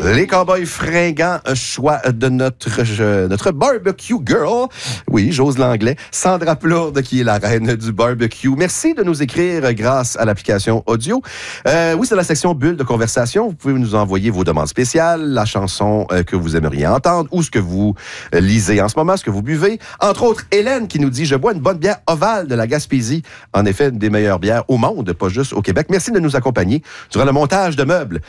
Les Cowboys fringants, choix de notre barbecue girl. Oui, j'ose l'anglais. Sandra Plourde, qui est la reine du barbecue. Merci de nous écrire grâce à l'application audio. Oui, c'est la section Bulle de conversation. Vous pouvez nous envoyer vos demandes spéciales, la chanson que vous aimeriez entendre ou ce que vous lisez en ce moment, ce que vous buvez. Entre autres, Hélène qui nous dit « Je bois une bonne bière ovale de la Gaspésie. En effet, une des meilleures bières au monde, pas juste au Québec. Merci de nous accompagner durant le montage de meubles.